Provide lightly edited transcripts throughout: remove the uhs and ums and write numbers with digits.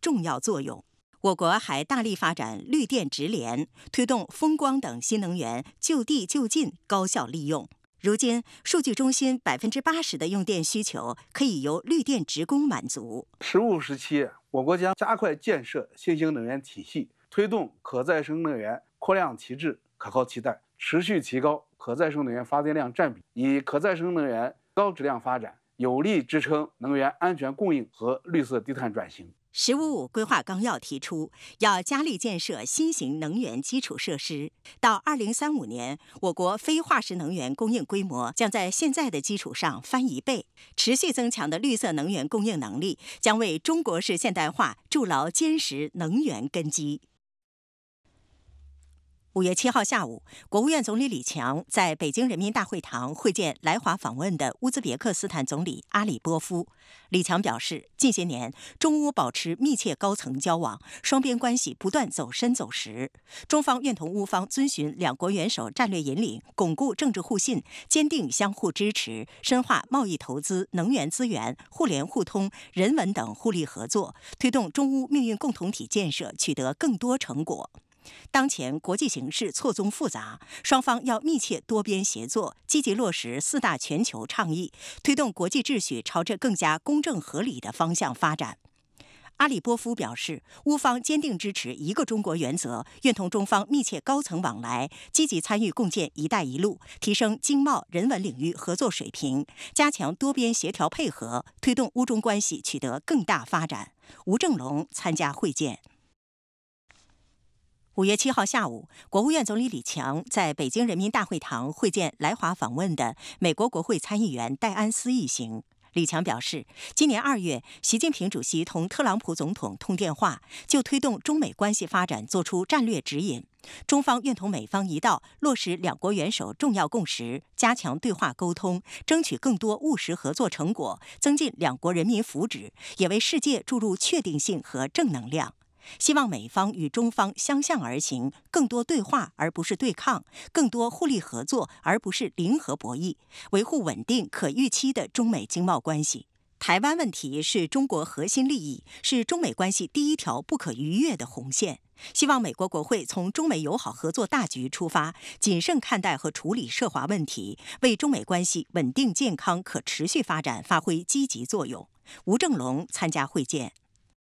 重要作用。我国还大力发展绿电直联，推动风光等新能源就地就近高效利用。如今，数据中心80%的用电需求可以由绿电职工满足。 “十五”时期，我国将加快建设新型能源体系，推动可再生能源扩量提质、可靠替代，持续提高可再生能源发电量占比，以可再生能源高质量发展，有力支撑能源安全供应和绿色低碳转型。 “15+5”规划纲要提出，要加力建设新型能源基础设施。到2035年，我国非化石能源供应规模将在现在的基础上翻1倍。持续增强的绿色能源供应能力，将为中国式现代化筑牢坚实能源根基。5月7号下午，国务院总理李强在北京人民大会堂会见来华访问的乌兹别克斯坦总理阿里波夫。李强表示，近些年中乌保持密切高层交往，双边关系不断走深走实。中方愿同乌方遵循两国元首战略引领，巩固政治互信，坚定相互支持，深化贸易投资、能源资源、互联互通、人文等互利合作，推动中乌命运共同体建设取得更多成果。当前国际形势错综复杂，双方要密切多边协作，积极落实4大全球倡议，推动国际秩序朝着更加公正合理的方向发展。阿里波夫表示，乌方坚定支持一个中国原则，愿同中方密切高层往来，积极参与共建“一带一路”，提升经贸、人文领域合作水平，加强多边协调配合，推动乌中关系取得更大发展。吴正龙参加会见。5月7号下午，国务院总理李强在北京人民大会堂会见来华访问的美国国会参议员戴安斯一行。李强表示，今年2月，习近平主席同特朗普总统通电话，就推动中美关系发展作出战略指引。中方愿同美方一道落实两国元首重要共识，加强对话沟通，争取更多务实合作成果，增进两国人民福祉，也为世界注入确定性和正能量。希望美方与中方相向而行，更多对话而不是对抗，更多互利合作而不是零和博弈，维护稳定可预期的中美经贸关系。台湾问题是中国核心利益，是中美关系第一条不可逾越的红线。希望美国国会从中美友好合作大局出发，谨慎看待和处理涉华问题，为中美关系稳定健康可持续发展发挥积极作用。吴正龙参加会见。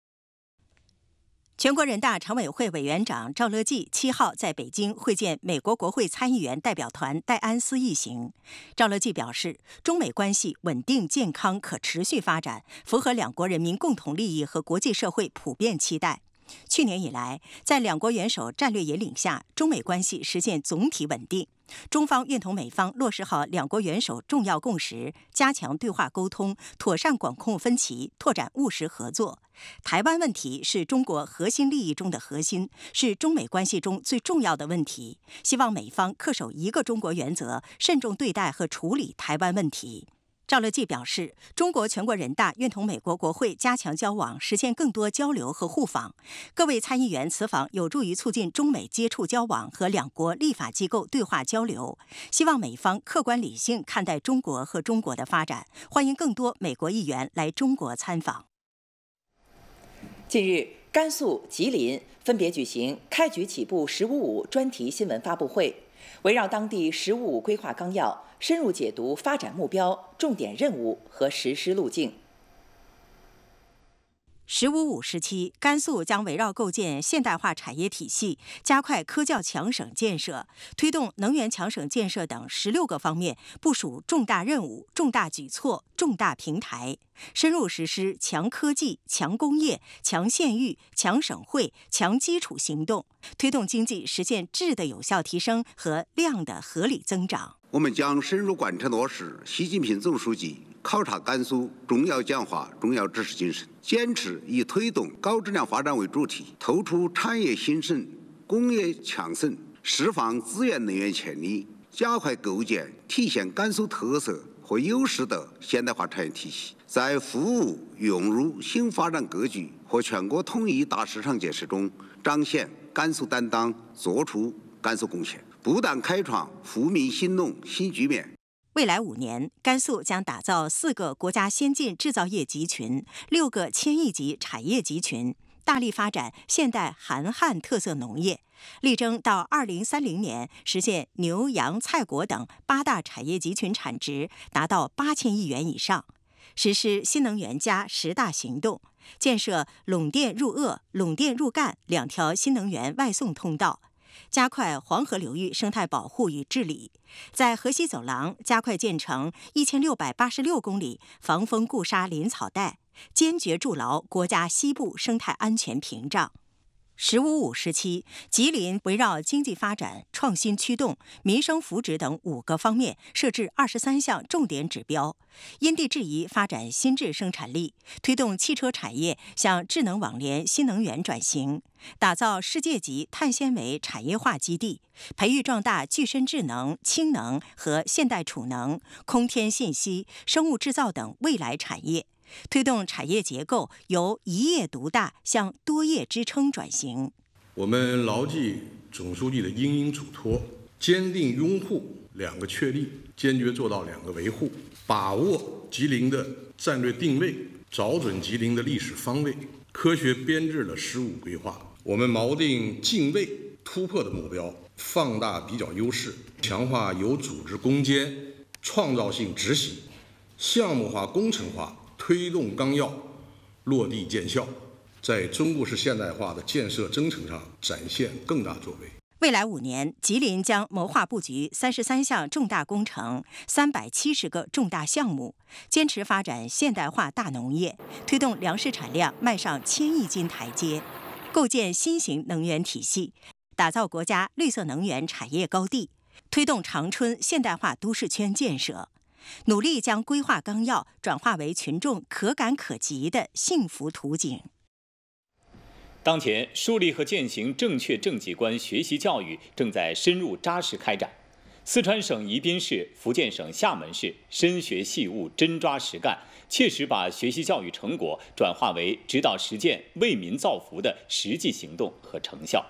全国人大常委会委员长赵乐际7号在北京会见美国国会参议员代表团戴安斯一行。赵乐际表示，中美关系稳定、健康、可持续发展，符合两国人民共同利益和国际社会普遍期待。去年以来，在两国元首战略引领下，中美关系实现总体稳定。中方愿同美方落实好两国元首重要共识，加强对话沟通，妥善管控分歧，拓展务实合作。台湾问题是中国核心利益中的核心，是中美关系中最重要的问题。希望美方恪守一个中国原则，慎重对待和处理台湾问题。赵乐际表示，中国全国人大愿同美国国会加强交往，实现更多交流和互访。各位参议员此访有助于促进中美接触交往和两国立法机构对话交流。希望美方客观理性看待中国和中国的发展，欢迎更多美国议员来中国参访。 近日，甘肃、吉林分别举行开局起步“15+5”专题新闻发布会，围绕当地“15+5”规划纲要，深入解读发展目标、重点任务和实施路径。 “15+5”时期，甘肃将围绕构建现代化产业体系，加快科教强省建设，推动能源强省建设等16个方面部署重大任务、重大举措、重大平台，深入实施强科技、强工业、强县域、强省会、强基础行动，推动经济实现质的有效提升和量的合理增长。 我们将深入贯彻落实习近平总书记考察甘肃重要讲话、重要指示精神，坚持以推动高质量发展为主题，突出产业兴盛、工业强省，释放资源能源潜力，加快构建体现甘肃特色和优势的现代化产业体系，在服务涌入新发展格局和全国统一大市场建设中彰显甘肃担当，做出甘肃贡献，不断开创富民兴农新局面。 未来5年，甘肃将打造4个国家先进制造业集群、6个千亿级产业集群， 大力发展现代韩汉特色农业，力争到2030年实现牛羊菜果等8大产业集群产值达到8000亿元以上，实施新能源+10大行动，建设陇电入鄂、陇电入赣2条新能源外送通道，加快黄河流域生态保护与治理，在河西走廊加快建成1686公里防风固沙林草带，坚决筑牢国家西部生态安全屏障。“15+5”时期，吉林围绕经济发展、创新驱动、民生福祉等5个方面设置23项重点指标，因地制宜发展新质生产力，推动汽车产业向智能网联新能源转型，打造世界级碳纤维产业化基地，培育壮大具身智能、氢能和现代储能、空天信息、生物制造等未来产业，推动产业结构由一业独大向多业支撑转型。 我们牢记总书记的殷殷嘱托，坚定拥护2个确立，坚决做到2个维护，把握吉林的战略定位，找准吉林的历史方位，科学编制了15规划。我们锚定敬畏突破的目标，放大比较优势，强化有组织攻坚、创造性执行，项目化工程化，推动纲要落地见效，在中国式现代化的建设征程上展现更大作为。 未来5年，吉林将谋划布局33项重大工程、370个重大项目，坚持发展现代化大农业，推动粮食产量迈上1000亿斤台阶，构建新型能源体系，打造国家绿色能源产业高地，推动长春现代化都市圈建设，努力将规划纲要转化为群众可感可及的幸福图景。 当前，树立和践行正确政绩观学习教育正在深入扎实开展。四川省宜宾市、福建省厦门市深学细悟、真抓实干，切实把学习教育成果转化为指导实践、为民造福的实际行动和成效。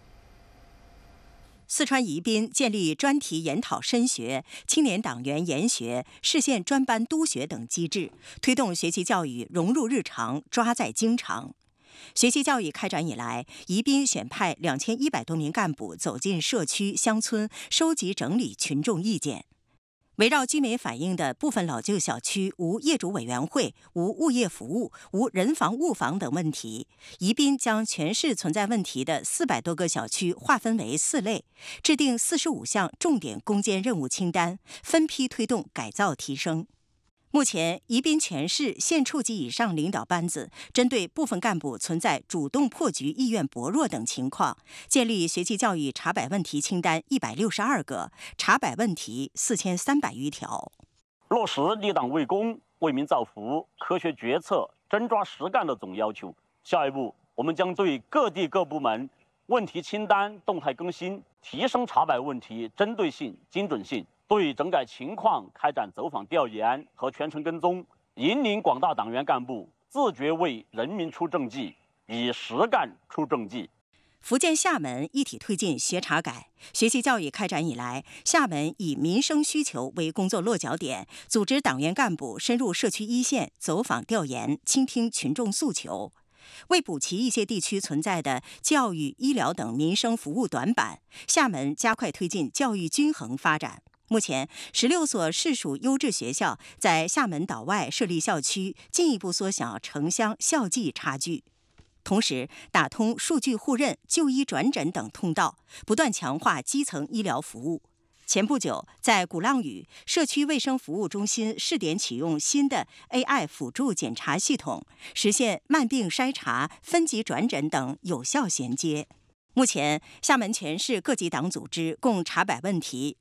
四川宜宾建立专题研讨深学、青年党员研学、市县专班督学等机制，推动学习教育融入日常、抓在经常。学习教育开展以来，宜宾选派2100多名干部走进社区、乡村，收集整理群众意见。围绕居民反映的部分老旧小区无业主委员会、无物业服务、无人防物防等问题，宜宾将全市存在问题的400多个小区划分为4类，制定45项重点攻坚任务清单，分批推动改造提升。目前，宜宾全市县处级以上领导班子针对部分干部存在主动破局意愿薄弱等情况，建立学习教育查摆问题清单162个，查摆问题4300余条。 落实立党为公、为民造福、科学决策、真抓实干的总要求。下一步，我们将对各地各部门问题清单动态更新，提升查摆问题针对性、精准性。对整改情况开展走访调研和全程跟踪，引领广大党员干部自觉为人民出政绩，以实干出政绩。 福建厦门一体推进学查改。学习教育开展以来，厦门以民生需求为工作落脚点，组织党员干部深入社区一线走访调研，倾听群众诉求。为补齐一些地区存在的教育、医疗等民生服务短板，厦门加快推进教育均衡发展。目前，16所市属优质学校在厦门岛外设立校区，进一步缩小城乡校际差距。同时，打通数据互认、就医转诊等通道，不断强化基层医疗服务。前不久，在鼓浪屿社区卫生服务中心试点启用新的 AI 辅助检查系统，实现慢病筛查、分级转诊等有效衔接。目前，厦门全市各级党组织共查摆问题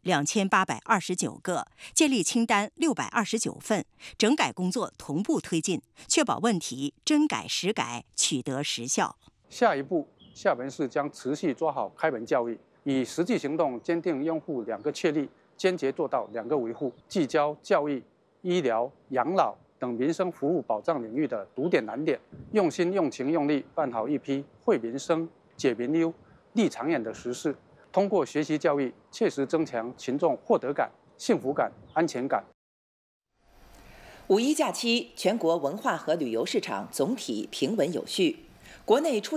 2829个，建立清单629份，整改工作同步推进，确保问题真改实改，取得实效。 下一步，厦门市将持续抓好开门教育，以实际行动坚定拥护2个确立，坚决做到2个维护，聚焦教育、医疗、养老等民生服务保障领域的堵点难点，用心、用情、用力办好一批惠民生、解民忧、立长远的实事，通过学习教育，切实增强群众获得感、幸福感、安全感。 五一假期，全国文化和旅游市场总体平稳有序。 国内出